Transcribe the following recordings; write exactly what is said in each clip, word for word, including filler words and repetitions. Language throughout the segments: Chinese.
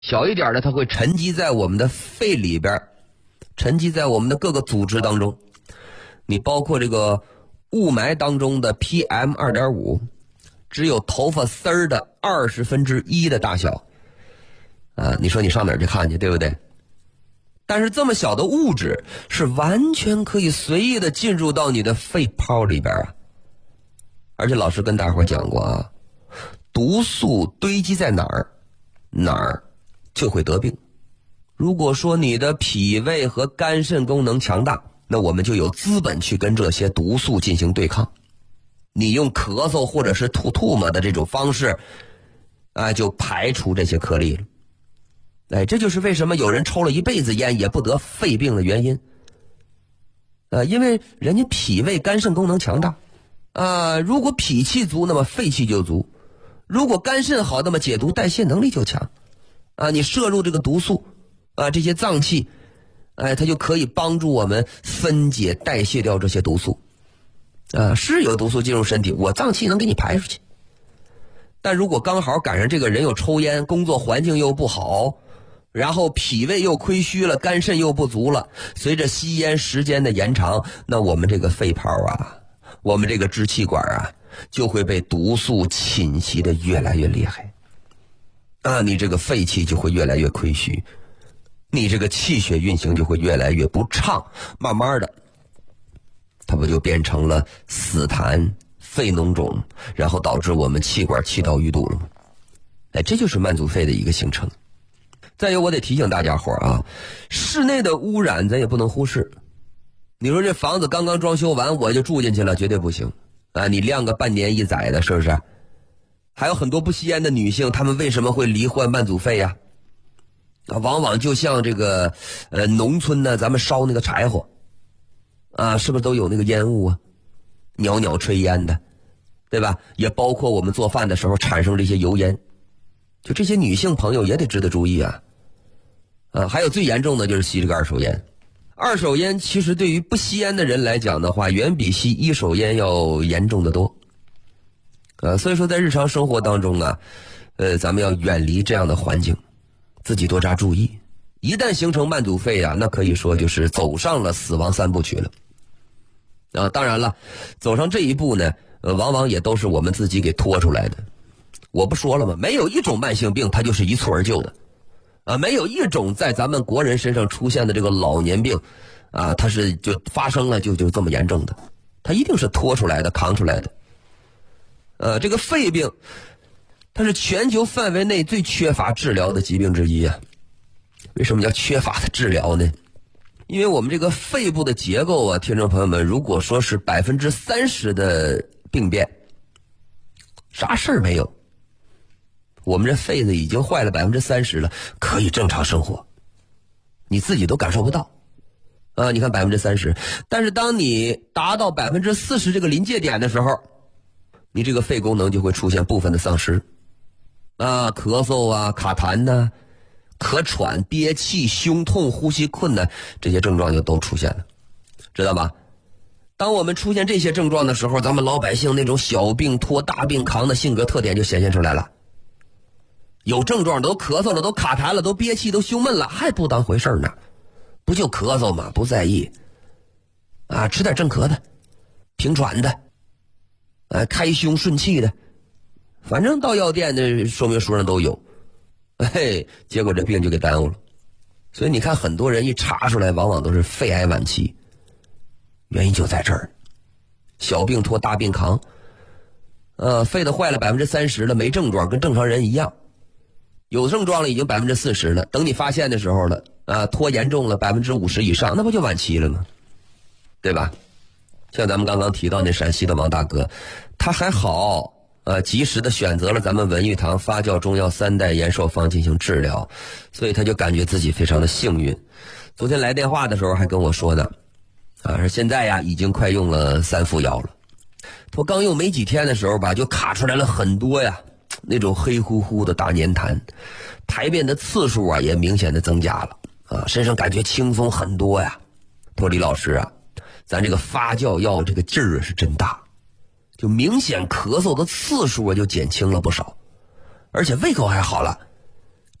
小一点的它会沉积在我们的肺里边，沉积在我们的各个组织当中。你包括这个雾霾当中的 P M 二点五， 只有头发丝儿的二十分之一的大小啊！你说你上哪儿去看去，对不对？但是这么小的物质是完全可以随意的进入到你的肺泡里边啊！而且老师跟大伙讲过啊，毒素堆积在哪儿，哪儿就会得病。如果说你的脾胃和肝肾功能强大，那我们就有资本去跟这些毒素进行对抗。你用咳嗽或者是吐吐沫的这种方式，啊，就排除这些颗粒了。哎，这就是为什么有人抽了一辈子烟也不得肺病的原因。呃，因为人家脾胃肝肾功能强大，啊，如果脾气足，那么肺气就足；如果肝肾好，那么解毒代谢能力就强。啊，你摄入这个毒素，啊，这些脏器，哎，它就可以帮助我们分解代谢掉这些毒素。啊，是有毒素进入身体，我脏器能给你排出去。但如果刚好赶上这个人又抽烟，工作环境又不好，然后脾胃又亏虚了，肝肾又不足了，随着吸烟时间的延长，那我们这个肺泡啊，我们这个支气管啊，就会被毒素侵袭的越来越厉害。啊，你这个肺气就会越来越亏虚，你这个气血运行就会越来越不畅，慢慢的它不就变成了死痰、肺脓肿，然后导致我们气管气道淤堵了吗？哎，这就是慢阻肺的一个形成。再有，我得提醒大家伙啊，室内的污染咱也不能忽视。你说这房子刚刚装修完我就住进去了，绝对不行啊！你晾个半年一载的，是不是？还有很多不吸烟的女性，她们为什么会罹患慢阻肺呀？啊，往往就像这个呃农村呢，咱们烧那个柴火啊，是不是都有那个烟雾啊？袅袅炊烟的，对吧？也包括我们做饭的时候产生这些油烟，就这些女性朋友也得值得注意啊。啊，还有最严重的就是吸这个二手烟。二手烟其实对于不吸烟的人来讲的话，远比吸一手烟要严重的多。呃，所以说在日常生活当中啊，呃，咱们要远离这样的环境，自己多加注意。一旦形成慢阻肺啊，那可以说就是走上了死亡三部曲了。啊，当然了，走上这一步呢，呃，往往也都是我们自己给拖出来的。我不说了吗？没有一种慢性病它就是一蹴而就的。啊，没有一种在咱们国人身上出现的这个老年病，啊，它是就发生了就就这么严重的，它一定是拖出来的、扛出来的。呃，这个肺病，它是全球范围内最缺乏治疗的疾病之一啊。为什么叫缺乏的治疗呢？因为我们这个肺部的结构啊，听众朋友们，如果说是百分之三十的病变，啥事儿没有。我们这肺子已经坏了百分之三十了，可以正常生活，你自己都感受不到啊！你看百分之三十，但是当你达到百分之四十这个临界点的时候，你这个肺功能就会出现部分的丧失啊，咳嗽啊、卡痰呐、咳喘、憋气、胸痛、呼吸困难，这些症状就都出现了，知道吧？当我们出现这些症状的时候，咱们老百姓那种小病拖大病扛的性格特点就显现出来了。有症状都咳嗽了，都卡痰了，都憋气，都胸闷了，还不当回事呢？不就咳嗽吗？不在意啊，吃点镇咳的，平喘的，啊，开胸顺气的，反正到药店的说明书上都有。嘿，结果这病就给耽误了。所以你看，很多人一查出来，往往都是肺癌晚期，原因就在这儿，小病拖大病扛，呃，肺的坏了百分之三十了，没症状，跟正常人一样。有症状了已经百分之四十了，等你发现的时候了啊，拖严重了百分之五十以上，那不就晚期了吗？对吧？像咱们刚刚提到那陕西的王大哥，他还好，呃，及时的选择了咱们文玉堂发酵中药三代延寿方进行治疗，所以他就感觉自己非常的幸运。昨天来电话的时候还跟我说呢，啊，说现在呀已经快用了三副药了，他刚用没几天的时候吧，就卡出来了很多呀。那种黑乎乎的大粘痰，排便的次数啊也明显的增加了啊，身上感觉轻松很多呀。他说李老师啊，咱这个发酵药这个劲儿是真大，就明显咳嗽的次数啊就减轻了不少，而且胃口还好了，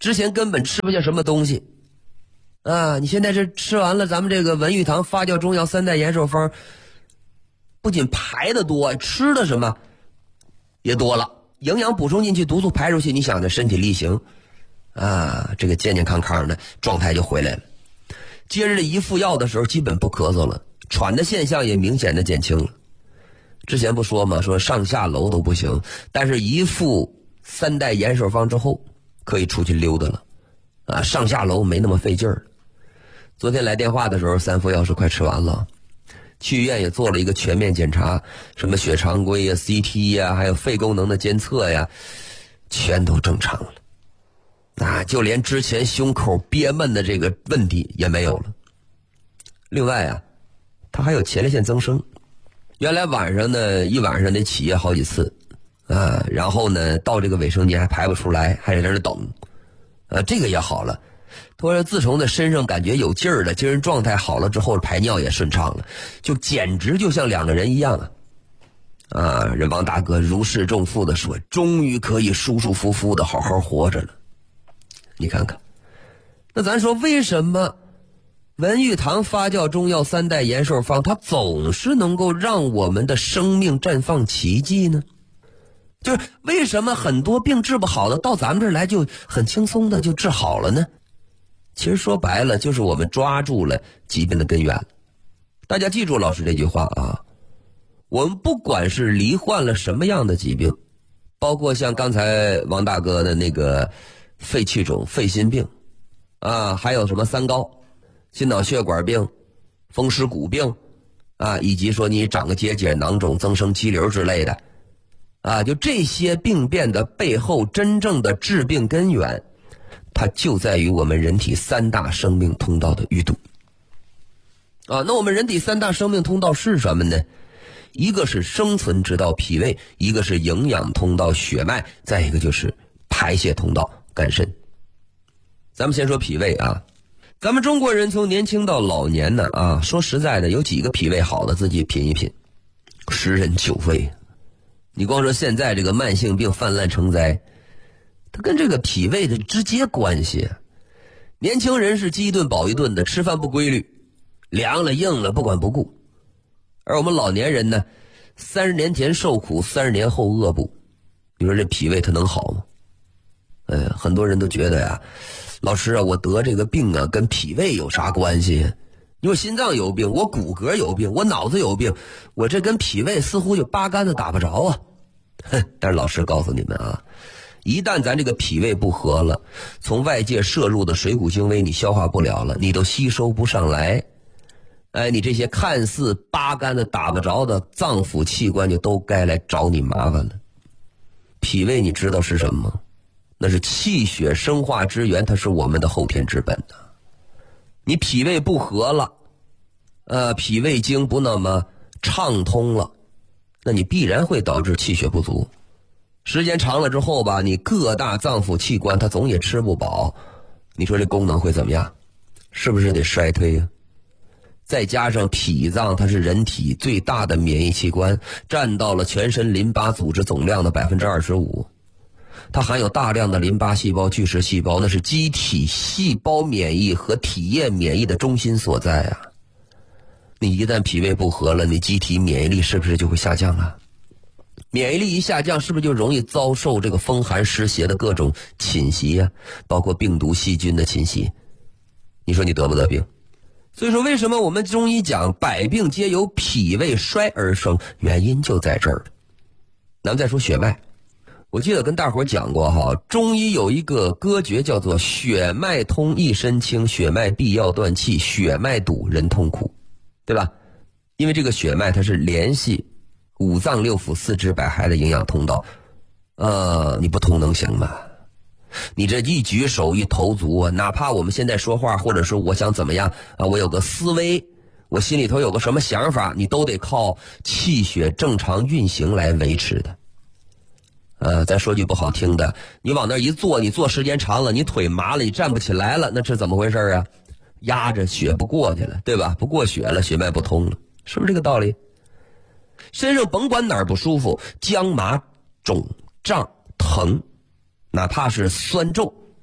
之前根本吃不下什么东西啊，你现在这吃完了咱们这个文玉堂发酵中药三代延寿方，不仅排的多，吃的什么也多了，营养补充进去，毒素排出去，你想着身体力行啊，这个健健康康的状态就回来了。接着这一服药的时候基本不咳嗽了，喘的现象也明显的减轻了。之前不说嘛，说上下楼都不行，但是一服三代延寿方之后可以出去溜达了啊，上下楼没那么费劲儿。昨天来电话的时候，三副药是快吃完了，去医院也做了一个全面检查，什么血常规呀、C T 呀，还有肺功能的监测呀，全都正常了。啊，就连之前胸口憋闷的这个问题也没有了。另外啊，他还有前列腺增生，原来晚上呢一晚上得起夜好几次啊，然后呢到这个卫生间还排不出来，还得在这等啊，这个也好了。他说自从在身上感觉有劲儿了，精神状态好了之后，排尿也顺畅了，就简直就像两个人一样啊！啊，人王大哥如释重负的说，终于可以舒舒服服的好好活着了。你看看，那咱说为什么文玉堂发酵中药三代延寿方它总是能够让我们的生命绽放奇迹呢？就是为什么很多病治不好的到咱们这儿来就很轻松的就治好了呢？其实说白了就是我们抓住了疾病的根源。大家记住老师这句话啊，我们不管是罹患了什么样的疾病，包括像刚才王大哥的那个肺气肿、肺心病啊，还有什么三高、心脑血管病、风湿骨病啊，以及说你长个结节、囊肿、增生肌瘤之类的啊，就这些病变的背后真正的致病根源，它就在于我们人体三大生命通道的淤堵啊。那我们人体三大生命通道是什么呢？一个是生存之道脾胃，一个是营养通道血脉，再一个就是排泄通道肝肾。咱们先说脾胃啊，咱们中国人从年轻到老年呢啊，说实在的，有几个脾胃好的自己品一品，十人九胃。你光说现在这个慢性病泛滥成灾，它跟这个脾胃的直接关系。年轻人是饥一顿饱一顿的，吃饭不规律，凉了硬了不管不顾。而我们老年人呢，三十年前受苦，三十年后饿不。你说这脾胃它能好吗？呃，很多人都觉得呀，老师啊，我得这个病啊，跟脾胃有啥关系？你说心脏有病，我骨骼有病，我脑子有病，我这跟脾胃似乎就八竿子打不着啊。哼，但是老师告诉你们啊，一旦咱这个脾胃不和了，从外界摄入的水谷精微你消化不了了，你都吸收不上来，哎，你这些看似八竿子打不着的脏腑器官就都该来找你麻烦了。脾胃你知道是什么吗？那是气血生化之源，它是我们的后天之本的。你脾胃不和了，呃，脾胃经不那么畅通了，那你必然会导致气血不足。时间长了之后吧，你各大脏腑器官它总也吃不饱，你说这功能会怎么样？是不是得衰退啊？再加上脾脏它是人体最大的免疫器官，占到了全身淋巴组织总量的 百分之二十五。它含有大量的淋巴细胞、巨噬细胞，那是机体细胞免疫和体液免疫的中心所在啊。你一旦脾胃不和了，你机体免疫力是不是就会下降啊？免疫力一下降，是不是就容易遭受这个风寒湿邪的各种侵袭啊？包括病毒细菌的侵袭，你说你得不得病？所以说为什么我们中医讲百病皆由脾胃衰而生，原因就在这儿。咱们再说血脉，我记得跟大伙讲过哈，中医有一个歌诀叫做血脉通一身轻，血脉必要断气，血脉堵人痛苦，对吧？因为这个血脉它是联系五脏六腑四肢百骸的营养通道，呃，你不通能行吗？你这一举手一投足啊，哪怕我们现在说话，或者说我想怎么样啊，我有个思维，我心里头有个什么想法，你都得靠气血正常运行来维持的。呃，再说句不好听的，你往那一坐，你坐时间长了，你腿麻了，你站不起来了，那是怎么回事啊？压着血不过去了，对吧？不过血了，血脉不通了，是不是这个道理？身上甭管哪儿不舒服，僵麻肿胀疼，哪怕是酸皱、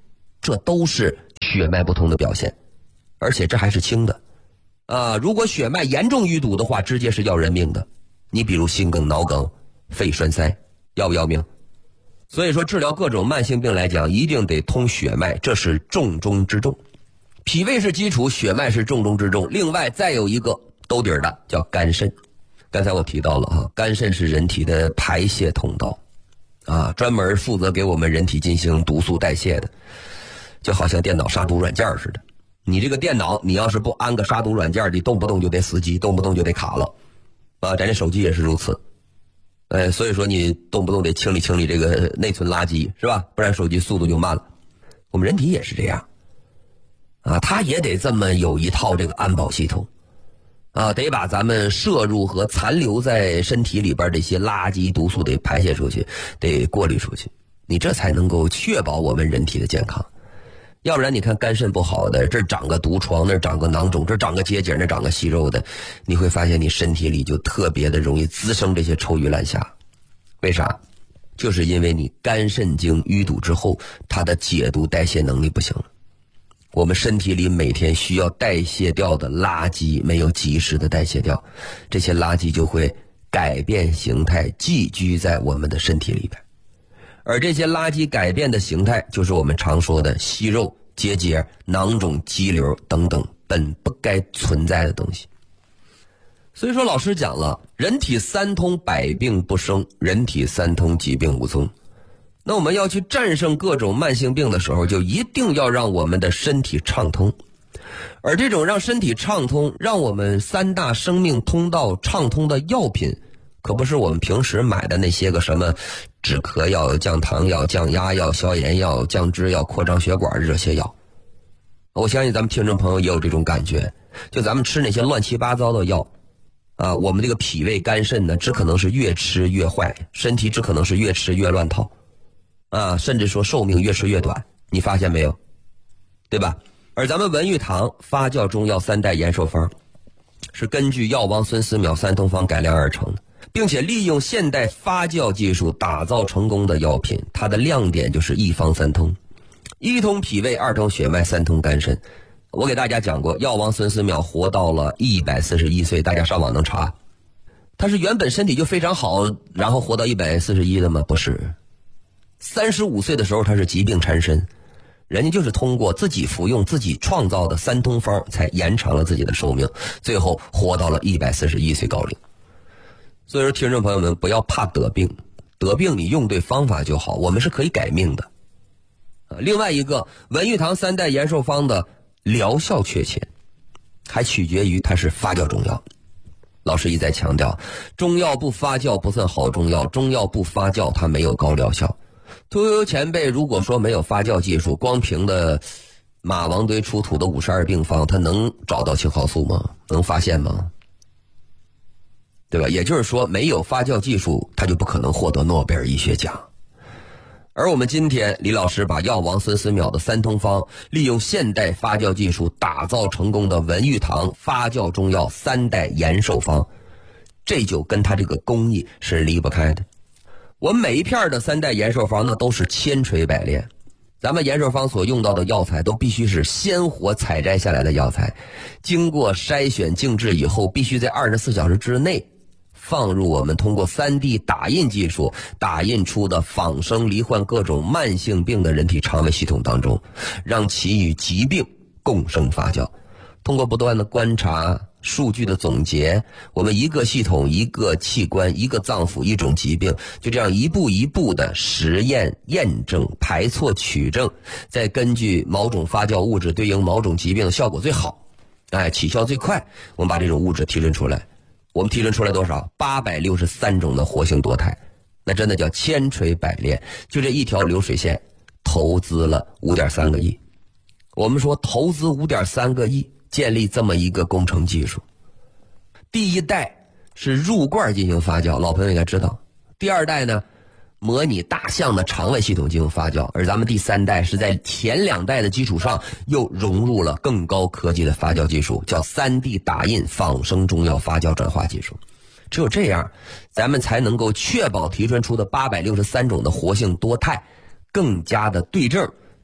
这都是血脉不通的表现，而且这还是轻的啊！如果血脉严重淤堵的话，直接是要人命的。你比如心梗、脑梗、肺栓塞，要不要命？所以说治疗各种慢性病来讲，一定得通血脉，这是重中之重。脾胃是基础，血脉是重中之重。另外再有一个兜底儿的叫肝肾。刚才我提到了哈，肝肾是人体的排泄通道啊，专门负责给我们人体进行毒素代谢的，就好像电脑杀毒软件似的。你这个电脑，你要是不安个杀毒软件，你动不动就得死机，动不动就得卡了啊。咱这手机也是如此，哎，所以说你动不动得清理清理这个内存垃圾，是吧？不然手机速度就慢了。我们人体也是这样啊，它也得这么有一套这个安保系统啊，得把咱们摄入和残留在身体里边这些垃圾毒素得排泄出去，得过滤出去，你这才能够确保我们人体的健康。要不然你看肝肾不好的，这长个毒疮，那长个囊肿，这长个结节，那长个息肉的，你会发现你身体里就特别的容易滋生这些臭鱼烂虾。为啥？就是因为你肝肾经淤堵之后，它的解毒代谢能力不行了。我们身体里每天需要代谢掉的垃圾没有及时的代谢掉，这些垃圾就会改变形态，寄居在我们的身体里边。而这些垃圾改变的形态，就是我们常说的息肉、结节、囊肿、肌瘤等等本不该存在的东西。所以说老师讲了，人体三通，百病不生，人体三通，疾病无踪。那我们要去战胜各种慢性病的时候，就一定要让我们的身体畅通。而这种让身体畅通，让我们三大生命通道畅通的药品，可不是我们平时买的那些个什么止咳药、降糖药、降压药、消炎药、降脂药、扩张血管这些药。我相信咱们听众朋友也有这种感觉，就咱们吃那些乱七八糟的药啊，我们这个脾胃肝肾呢，只可能是越吃越坏，身体只可能是越吃越乱套啊，甚至说寿命越吃越短，你发现没有？对吧？而咱们文玉堂发酵中药三代延寿方，是根据药王孙思邈三通方改良而成的，并且利用现代发酵技术打造成功的药品。它的亮点就是一方三通，一通脾胃，二通血脉，三通肝肾。我给大家讲过，药王孙思邈活到了一百四十一岁，大家上网能查。他是原本身体就非常好，然后活到一百四十一的吗？不是。三十五岁的时候他是疾病缠身，人家就是通过自己服用自己创造的三通方才延长了自己的寿命，最后活到了一百四十一岁高龄。所以说听众朋友们，不要怕得病，得病你用对方法就好，我们是可以改命的。另外一个文玉堂三代延寿方的疗效确切，还取决于它是发酵中药。老师一再强调，中药不发酵不算好中药，中药不发酵它没有高疗效。屠呦呦前辈如果说没有发酵技术，光凭的马王堆出土的五十二病方，他能找到青蒿素吗？能发现吗？对吧？也就是说，没有发酵技术，他就不可能获得诺贝尔医学奖。而我们今天李老师把药王孙思邈的三通方，利用现代发酵技术打造成功的文玉堂发酵中药三代延寿方，这就跟他这个工艺是离不开的。我们每一片的三代延寿方呢，都是千锤百炼。咱们延寿方所用到的药材都必须是鲜活采摘下来的药材，经过筛选静置以后，必须在二十四小时之内放入我们通过 三 D 打印技术打印出的仿生罹患各种慢性病的人体肠胃系统当中，让其与疾病共生发酵。通过不断的观察数据的总结，我们一个系统一个器官一个脏腑一种疾病，就这样一步一步的实验验证排错取证，再根据某种发酵物质对应某种疾病的效果最好，哎，起效最快，我们把这种物质提炼出来。我们提炼出来多少？八百六十三种的活性多肽，那真的叫千锤百炼。就这一条流水线投资了五点三个亿。我们说投资五点三个亿建立这么一个工程技术。第一代是入罐进行发酵，老朋友应该知道。第二代呢，模拟大象的肠胃系统进行发酵，而咱们第三代是在前两代的基础上又融入了更高科技的发酵技术，叫 三 D 打印仿生中药发酵转化技术。只有这样，咱们才能够确保提纯出的八百六十三种的活性多肽更加的对症，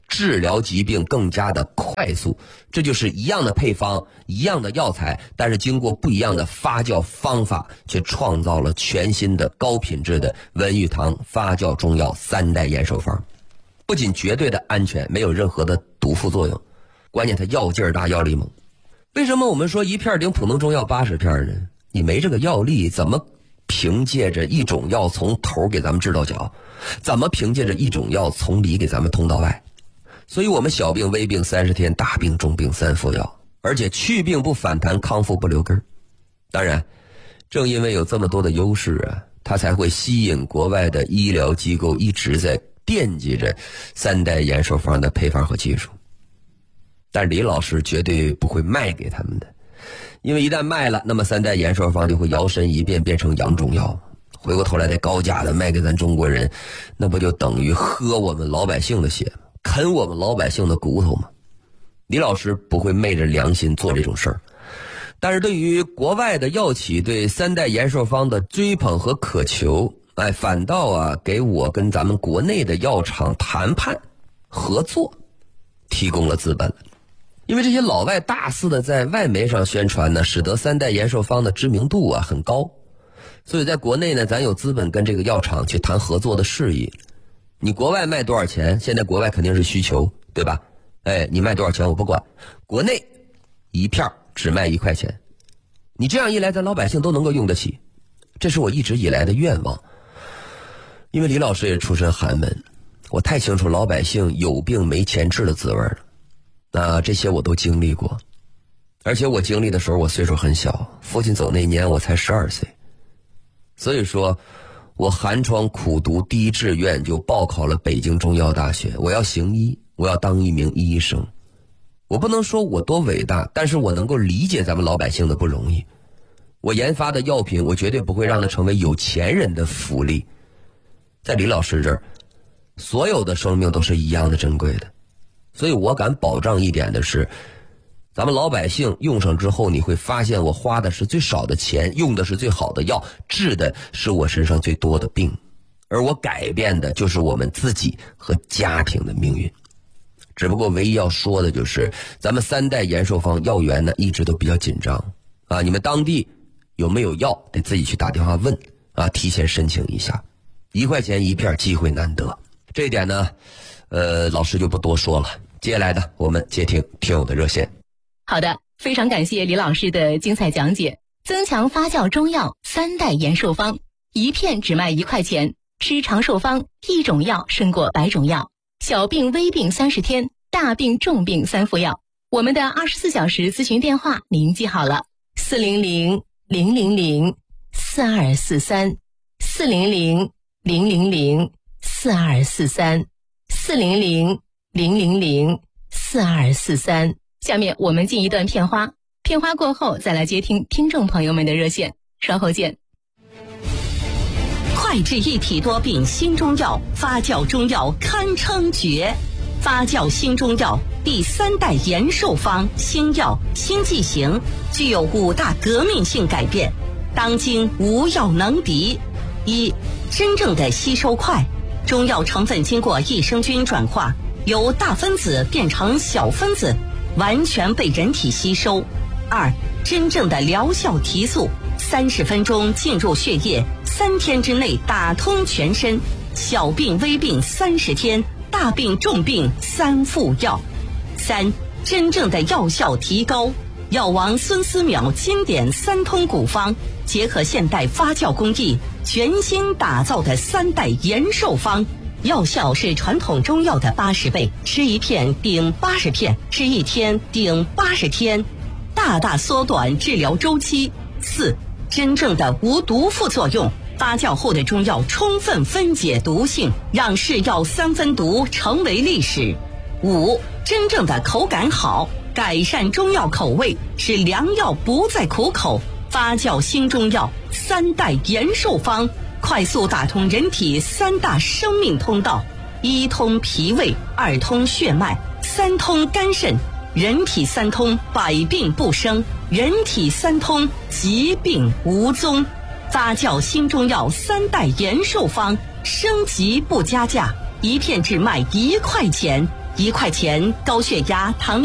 治疗疾病更加的快速。这就是一样的配方，一样的药材，但是经过不一样的发酵方法，却创造了全新的高品质的文玉堂发酵中药三代延寿方。不仅绝对的安全，没有任何的毒副作用，关键它药劲儿大，药力猛。为什么我们说一片顶普通中药八十片呢？你没这个药力，怎么凭借着一种药从头给咱们治到脚？怎么凭借着一种药从里给咱们通到外？所以我们小病微病三十天，大病重病三服药，而且去病不反弹，康复不留根。当然，正因为有这么多的优势啊，它才会吸引国外的医疗机构一直在惦记着三代延寿方的配方和技术。但李老师绝对不会卖给他们的，因为一旦卖了，那么三代延寿方就会摇身一变变成洋中药，回过头来得高价的卖给咱中国人，那不就等于喝我们老百姓的血吗？啃我们老百姓的骨头吗？李老师不会昧着良心做这种事儿。但是对于国外的药企对三代延寿方的追捧和渴求，哎，反倒啊给我跟咱们国内的药厂谈判合作提供了资本。因为这些老外大肆的在外媒上宣传呢，使得三代延寿方的知名度啊很高，所以在国内呢，咱有资本跟这个药厂去谈合作的事宜。你国外卖多少钱？现在国外肯定是需求，对吧？哎，你卖多少钱我不管，国内一片只卖一块钱。你这样一来，咱老百姓都能够用得起，这是我一直以来的愿望。因为李老师也出身寒门，我太清楚老百姓有病没钱治的滋味了。那这些我都经历过，而且我经历的时候我岁数很小，父亲走那年我才十二岁。所以说我寒窗苦读，第一志愿就报考了北京中药大学，我要行医，我要当一名医生。我不能说我多伟大，但是我能够理解咱们老百姓的不容易。我研发的药品，我绝对不会让它成为有钱人的福利。在李老师这儿，所有的生命都是一样的珍贵的，所以我敢保障一点的是，咱们老百姓用上之后，你会发现我花的是最少的钱，用的是最好的药，治的是我身上最多的病，而我改变的就是我们自己和家庭的命运。只不过唯一要说的就是，咱们三代延寿方药源呢一直都比较紧张啊，你们当地有没有药得自己去打电话问啊，提前申请一下。一块钱一片，机会难得，这一点呢呃，老师就不多说了。接下来的我们接听听友的热线。 好的，非常感谢李老师的精彩讲解。增强发酵中药三代延寿方，一片只卖一块钱，吃长寿方，一种药胜过百种药。小病微病三十天，大病重病三服药。我们的二十四小时咨询电话您记好了：四零零零零零四二四三，四零零零零零四二四三，四零零零零零四二四三。下面我们进一段片花，片花过后再来接听听众朋友们的热线，稍后见。 快治一体多病新中药，发酵中药堪称绝。发酵新中药第三代延寿方新药新剂型，具有五大革命性改变，当今无药能敌。一、真正的吸收快，中药成分经过益生菌转化，由大分子变成小分子，完全被人体吸收。二、真正的疗效提速，三十分钟进入血液，三天之内打通全身，小病微病三十天，大病重病三服药。三、真正的药效提高，药王孙思邈经典三通古方，结合现代发酵工艺，全新打造的三代延寿方，药效是传统中药的八十倍，吃一片顶八十片，吃一天顶八十天，大大缩短治疗周期。四、真正的无毒副作用，发酵后的中药充分分解毒性，让是药三分毒成为历史。五、真正的口感好，改善中药口味，使良药不再苦口。发酵新中药三代延寿方，快速打通人体三大生命通道：一通脾胃，二通血脉，三通肝肾。人体三通，百病不生；人体三通，疾病无踪。发酵新中药三代延寿方，升级不加价，一片只卖一块钱， 一块钱高血压、糖尿